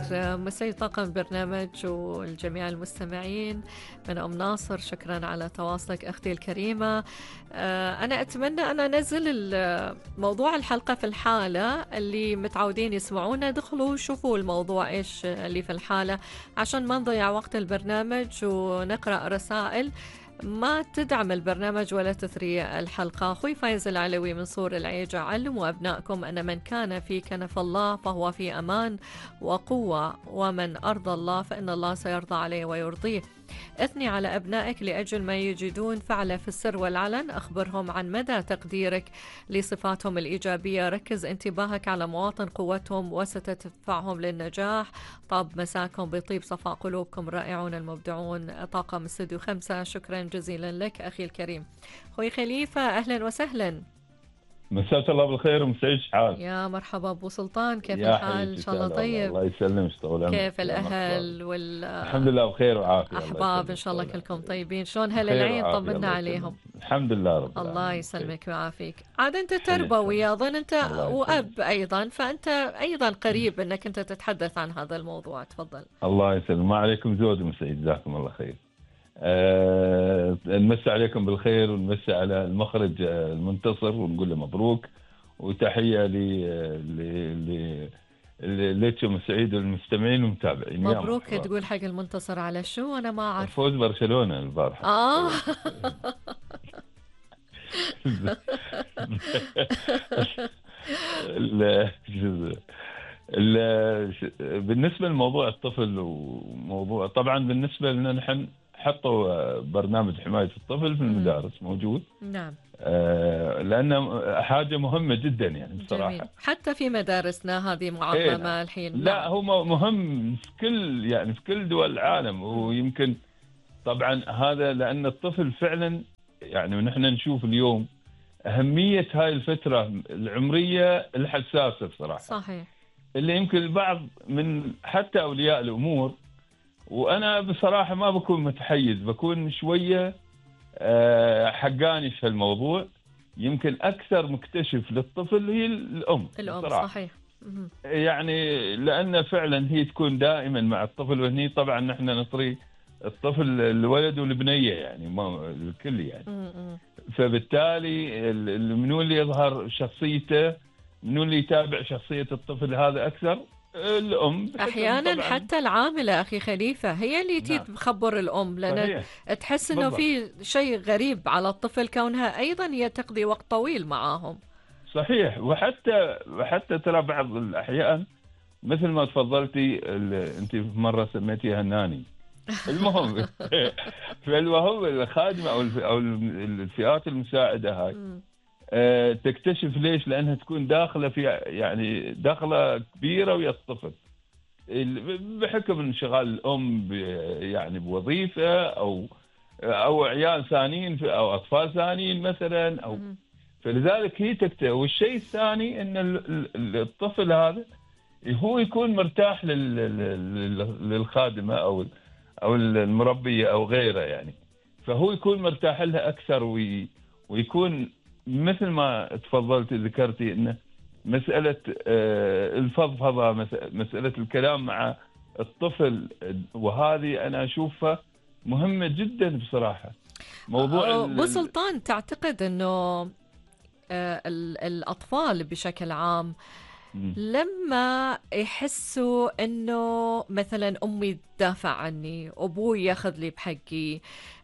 بالخير مساء طاقم البرنامج والجميع المستمعين. من أم ناصر، شكرا على تواصلك أختي الكريمة. أنا أتمنى أن أنزل موضوع الحلقة في الحالة اللي متعودين يسمعونا. دخلوا شوفوا الموضوع إيش اللي في الحالة عشان ما نضيع وقت البرنامج ونقرأ رسائل ما تدعم البرنامج ولا تثري الحلقة. أخوي فايز العلوي من صور العيجة: علموا أبنائكم أن من كان في كنف الله فهو في أمان وقوة، ومن أرضى الله فإن الله سيرضى عليه ويرضيه. اثني على أبنائك لأجل ما يجدون فعله في السر والعلن. أخبرهم عن مدى تقديرك لصفاتهم الإيجابية. ركز انتباهك على مواطن قوتهم وستدفعهم للنجاح. طاب مساكم بطيب صفاء قلوبكم، رائعون المبدعون. طاقم استوديو 5. شكرا جزيلا لك أخي الكريم. أخوي خليفة، أهلا وسهلا. مساك الله بالخير ومسعد حال. يا مرحبا أبو سلطان، كيف يا الحال؟ إن شاء الله طيب. الله يسلمك، طول عمرك. كيف الأهل الحمد لله بخير وعافية. أحباب إن شاء الله كلكم طيبين. شلون هل بخير العين؟ وعافية. طمنا عليهم. الحمد لله رب العالمين. الله يسلمك ويعافيك. عاد أنت تربوي أظن أنت وأب أيضا، فأنت أيضا قريب أنك أنت تتحدث عن هذا الموضوع. تفضل. الله يسلم. ما عليكم زود مسعد، جزاكم الله خير. نمسي عليكم بالخير ونمسي على المخرج المنتصر ونقول له مبروك، وتحية لكم سعيد والمستمعين والمتابعين. مبروك. تقول حق المنتصر على شو؟ أنا ما أعرف. فوز برشلونة البارحة. بالنسبة لموضوع الطفل، وموضوع طبعا بالنسبة لنا نحن حطوا برنامج حماية الطفل في المدارس موجود. نعم. لأنه حاجة مهمة جدا يعني بصراحة. جميل. حتى في مدارسنا هذه معظمة الحين. لا هو مهم في كل دول العالم. ويمكن طبعا هذا لأن الطفل فعلا يعني ونحن نشوف اليوم أهمية هاي الفترة العمرية الحساسة بصراحة. صحيح. اللي يمكن البعض من حتى أولياء الأمور، وأنا بصراحة ما بكون متحيز، بكون شوية حقاني في الموضوع. يمكن أكثر مكتشف للطفل هي الأم بصراحة. صحيح. يعني لأن فعلا هي تكون دائما مع الطفل، وهني طبعا نحن نطري الطفل الولد والبنية يعني ما الكل يعني. فبالتالي منو اللي يظهر شخصيته، منو اللي يتابع شخصية الطفل هذا أكثر؟ الأم. أحيانا حتى العاملة أخي خليفة هي اللي تخبر الأم، لأن تحس أنه في شيء غريب على الطفل كونها أيضا هي تقضي وقت طويل معاهم. صحيح. وحتى ترى بعض الأحيان مثل ما تفضلتي أنت مرة سميتيها ناني. المهم فالمهم الخادمة أو الفئات المساعدة هاي تكتشف ليش؟ لأنها تكون داخلة في يعني داخلة كبيرة ويا الطفل بحكم انشغال الأم يعني بوظيفة أو عيال ثانيين أو أطفال ثانيين مثلا أو فلذلك هي والشيء الثاني أن الطفل هذا هو يكون مرتاح للخادمة أو المربية أو غيره يعني، فهو يكون مرتاح لها أكثر ويكون مثل ما تفضلت ذكرتي إنه مسألة الفضفضة، مسألة الكلام مع الطفل، وهذه أنا أشوفها مهمة جدا بصراحة. موضوع أبو سلطان، تعتقد أنه الأطفال بشكل عام لما يحسوا انه مثلا امي تدافع عني، ابوي ياخذ لي بحقي،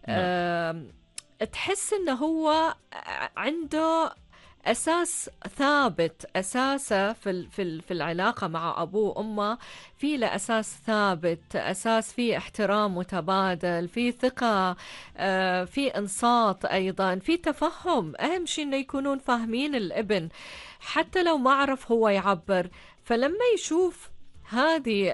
تحس انه هو عنده اساس ثابت، اساسه في العلاقه مع ابوه وامه، في له اساس ثابت، اساس فيه احترام متبادل، في ثقه، في انصات، ايضا في تفهم. اهم شيء انه يكونون فاهمين الابن حتى لو ما عرف هو يعبر. فلما يشوف هذه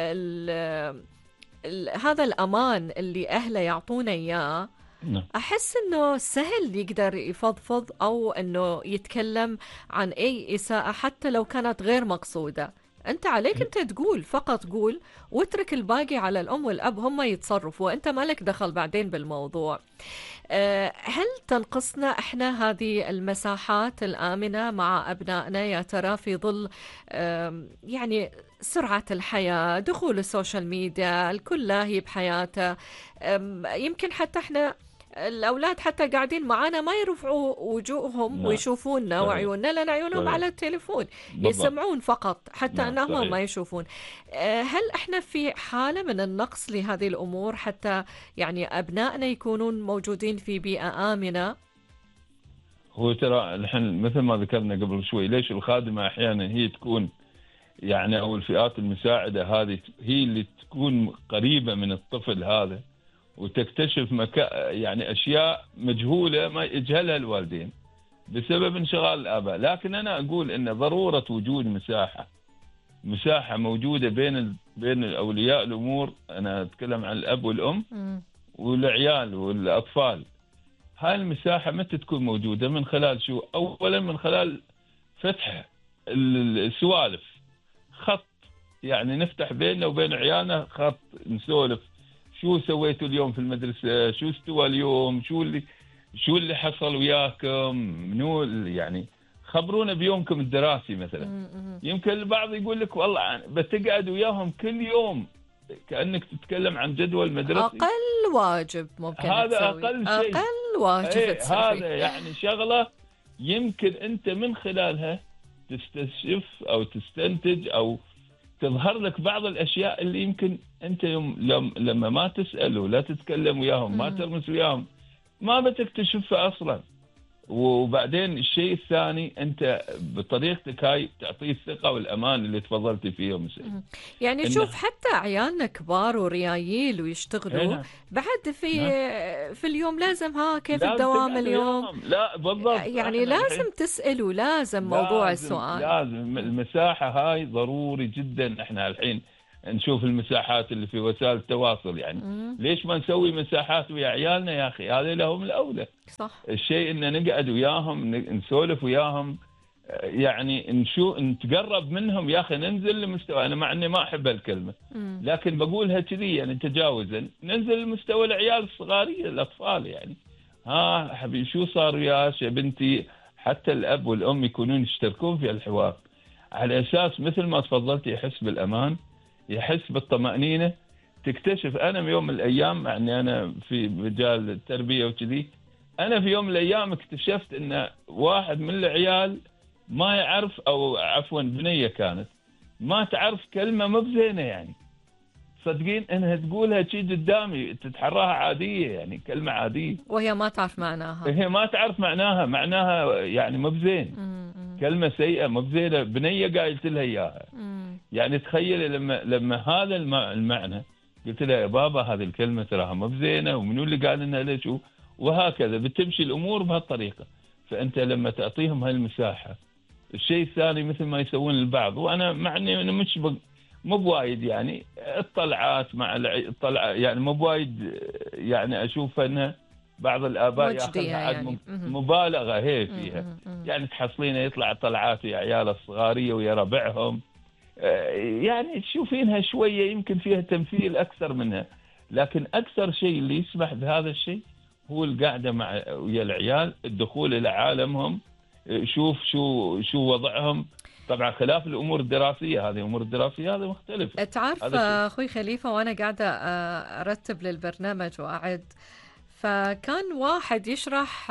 هذا الأمان اللي أهله يعطونه إياه، أحس أنه سهل يقدر يفضفض أو أنه يتكلم عن أي إساءة حتى لو كانت غير مقصودة. أنت عليك أنت تقول، فقط قول، واترك الباقي على الأم والأب هم يتصرفوا، أنت مالك دخل بعدين بالموضوع. هل تنقصنا إحنا هذه المساحات الآمنة مع أبنائنا يا ترى في ظل يعني سرعة الحياة، دخول السوشيال ميديا، الكل لاهي بحياته؟ يمكن حتى إحنا الأولاد حتى قاعدين معانا ما يرفعوا وجوههم نعم ويشوفونا صحيح وعيوننا، لأن عيونهم صحيح على التليفون، بالضبط. يسمعون فقط حتى نعم أنهم صحيح. ما يشوفون. هل إحنا في حالة من النقص لهذه الأمور حتى يعني أبنائنا يكونون موجودين في بيئة آمنة؟ هو ترى نحن مثل ما ذكرنا قبل شوي، ليش الخادمة أحيانا هي تكون يعني، أو الفئات المساعدة هذه هي اللي تكون قريبة من الطفل هذا، وتكتشف يعني أشياء مجهولة ما يجهلها الوالدين بسبب انشغال الآباء. لكن أنا أقول أن ضرورة وجود مساحة موجودة بين أولياء الأمور، أنا أتكلم عن الأب والأم والعيال والأطفال. هاي المساحة متى تكون موجودة؟ من خلال شو؟ أولا من خلال فتح السوالف، خط يعني نفتح بيننا وبين عيالنا خط، نسولف شو سويتوا اليوم في المدرسة، شو استوى اليوم، شو اللي حصل وياكم، منو يعني خبرونا بيومكم الدراسي مثلا. يمكن البعض يقول لك والله بتقعد وياهم كل يوم كأنك تتكلم عن جدول مدرسي. أقل واجب ممكن هذا تسوي، أقل شيء. أقل واجب تسوي. هذا يعني شغلة يمكن أنت من خلالها تستشف أو تستنتج أو تظهر لك بعض الأشياء اللي يمكن أنت لما ما تسأل ولا تتكلم وياهم، ما ترمس وياهم، ما بتكتشفها أصلا. وبعدين الشيء الثاني، أنت بطريقتك هاي تعطيه الثقة والأمان اللي تفضلتي فيهم. يعني شوف حتى عيالنا كبار وريايل ويشتغلوا نعم بعد نعم في اليوم لازم، كيف لازم الدوام تقعد اليوم؟ وياهم. لا بالضبط، يعني احنا الحين لازم تسألوا، لازم موضوع السؤال. لازم المساحة هاي ضروري جدا. احنا الحين نشوف المساحات اللي في وسائل التواصل، يعني ليش ما نسوي مساحات ويا عيالنا يا أخي؟ هذا لهم الأولى. صح. الشيء إن نقعد وياهم نسولف وياهم، يعني نتقرب منهم يا أخي، ننزل لمستوى، أنا مع أني ما أحب الكلمة لكن بقولها كذي يعني تجاوزا، ننزل لمستوى العيال الصغارية الأطفال. يعني ها حبيبي شو صار وياك يا بنتي، حتى الأب والأم يكونون يشتركون في الحوار، على أساس مثل ما تفضلت يحس بالأمان، يحس بالطمأنينة. تكتشف أنا يوم من الأيام، يعني أنا في مجال التربية وكذي، أنا في يوم من الأيام اكتشفت أن واحد من العيال ما يعرف، أو عفوا بنية كانت ما تعرف كلمة مبزينة، يعني صدقين انها تقولها شي قدامي تتحراها عادية، يعني كلمة عادية وهي ما تعرف معناها. هي ما تعرف معناها يعني مبزين، كلمة سيئة مبزينة، بنية قايلت لها إياها. يعني تخيل لما هذا المعنى قلت لها يا بابا هذه الكلمة تراها مبزينة، ومنو اللي قال لنا ليش، وهكذا بتمشي الأمور بهالطريقة. فأنت لما تعطيهم هالمساحة. الشيء الثاني مثل ما يسوون البعض، وأنا معني أنا مو بوايد، يعني الطلعات مع الطلعة، يعني مو بوايد، يعني أشوف أن بعض الآباء يأخذها يعني مبالغة هي فيها. يعني تحصلينه يطلع طلعات ويا عيال الصغارية ويا ربعهم، يعني تشوفينها شوية يمكن فيها تمثيل أكثر منها. لكن أكثر شيء اللي يسمح بهذا الشيء هو القعدة مع ويا العيال، الدخول إلى عالمهم، شوف شو وضعهم. طبعا خلاف الأمور الدراسية، هذه الأمور الدراسية هذا مختلف. تعرف أخوي خليفة، وأنا قاعدة أرتب للبرنامج وأعد، فكان واحد يشرح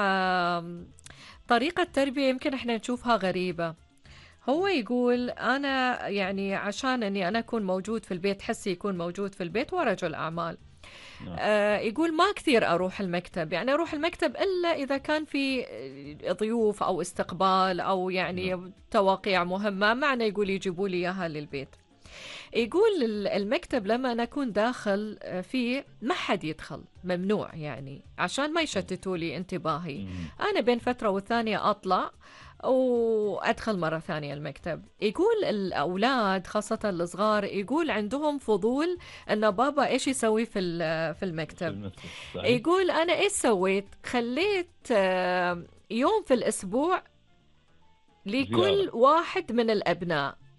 طريقة تربية يمكن إحنا نشوفها غريبة. هو يقول أنا يعني عشان أني أنا أكون موجود في البيت، حسي يكون موجود في البيت ورجل أعمال. يقول ما كثير أروح المكتب، يعني أروح المكتب إلا إذا كان في ضيوف أو استقبال أو يعني تواقيع مهمة، معنى يقول يجيبوا لي إياها للبيت. يقول المكتب لما نكون داخل فيه ما حد يدخل، ممنوع، يعني عشان ما يشتتوا لي انتباهي. أنا بين فترة والثانية أطلع وأدخل مرة ثانية المكتب. يقول الأولاد خاصة الصغار يقول عندهم فضول أن بابا إيش يسوي في المكتب. يقول أنا إيش سويت، خليت يوم في الأسبوع لكل واحد من الأبناء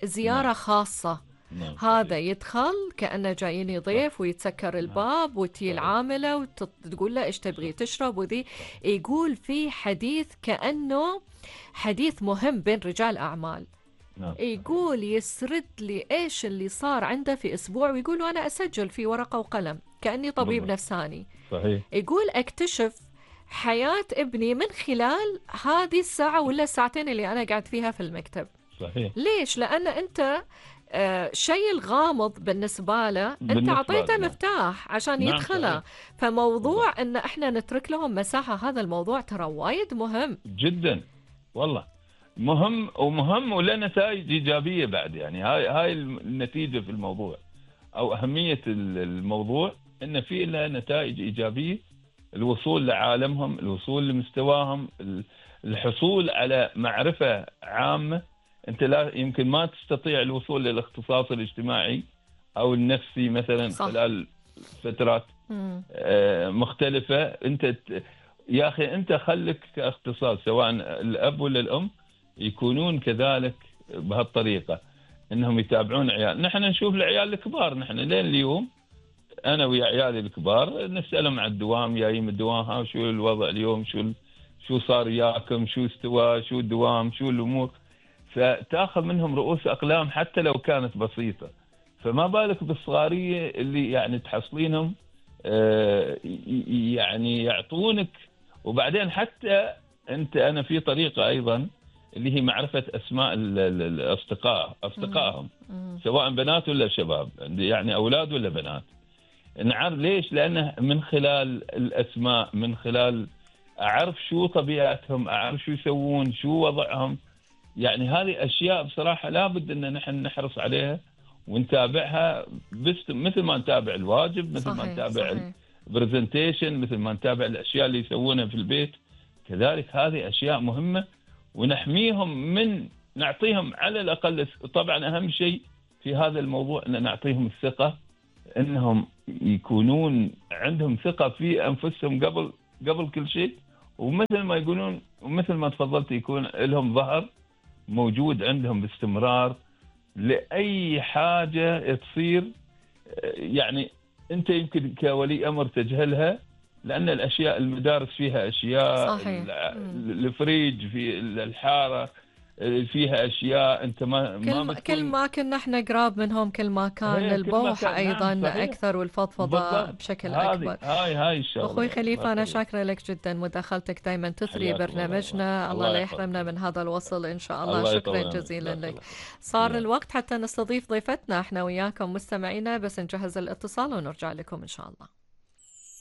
زيارة خاصة. نعم هذا صحيح. يدخل كأنه جاييني ضيف ويتسكر الباب وتي صحيح. العاملة وتقول له إيش تبغي تشرب وذي. يقول في حديث كأنه حديث مهم بين رجال أعمال. نعم يقول يسرد لي إيش اللي صار عنده في أسبوع، ويقول وأنا أسجل في ورقة وقلم كأني طبيب بالضبط. نفساني. صحيح. يقول أكتشف حياة ابني من خلال هذه الساعة ولا الساعتين اللي أنا قاعد فيها في المكتب. صحيح. ليش؟ لأن أنت شيء الغامض بالنسبة له أنت بالنسبة أعطيته لنا. مفتاح عشان نعم يدخله. صحيح. فموضوع بالضبط. أن إحنا نترك لهم مساحة، هذا الموضوع ترى وايد مهم جدا والله، مهم ومهم وله نتائج ايجابيه بعد. يعني هاي النتيجه في الموضوع، او اهميه الموضوع، ان في له نتائج ايجابيه. الوصول لعالمهم، الوصول لمستواهم، الحصول على معرفه عامه. انت لا يمكن ما تستطيع الوصول للاختصاص الاجتماعي او النفسي مثلا صح. خلال فترات مختلفه. يا اخي انت خلك كاختصاص، سواء الاب ولا الام يكونون كذلك بهالطريقه، انهم يتابعون عيال. نحن نشوف العيال الكبار، نحن لين اليوم انا ويا عيالي الكبار نسالهم عن الدوام، جايين من الدوام، ها شو الوضع اليوم، شو صار وياكم، شو استوى، شو الدوام، شو الامور. فتاخذ منهم رؤوس اقلام حتى لو كانت بسيطه. فما بالك بالصغاريه اللي يعني تحصلينهم يعني يعطونك. وبعدين حتى انا في طريقه ايضا اللي هي معرفه اسماء اصدقائهم، سواء بنات ولا شباب، يعني اولاد ولا بنات. نعرف ليش؟ لانه من خلال الاسماء، من خلال اعرف شو طبيعتهم، اعرف شو يسوون، شو وضعهم. يعني هذه اشياء بصراحه لابد ان نحن نحرص عليها ونتابعها، بس مثل ما نتابع الواجب، مثل ما نتابع البرزنتيشن، مثل ما نتابع الاشياء اللي يسوونها في البيت. كذلك هذه اشياء مهمه، ونحميهم نعطيهم على الاقل. طبعا اهم شيء في هذا الموضوع ان نعطيهم الثقه، انهم يكونون عندهم ثقه في انفسهم قبل كل شيء. ومثل ما يقولون، ومثل ما تفضلت، يكون لهم ظهر موجود عندهم باستمرار لأي حاجة تصير. يعني أنت يمكن كولي أمر تجهلها، لأن الأشياء المدارس فيها أشياء، صحيح. الفريج في الحارة فيها أشياء أنت ما كل ما كنا احنا قراب منهم كل ما كان البوح أيضا نعم أكثر والفضفضة بشكل أكبر. هاي الشغلة. أخوي خليفة أنا شاكرة لك جدا، مداخلتك دائما تثري برنامجنا. الله لا يحرمنا من هذا الوصل إن شاء الله. شكرا جزيلا لك. صار الوقت حتى نستضيف ضيفتنا احنا وياكم مستمعينا، بس نجهز الاتصال ونرجع لكم إن شاء الله.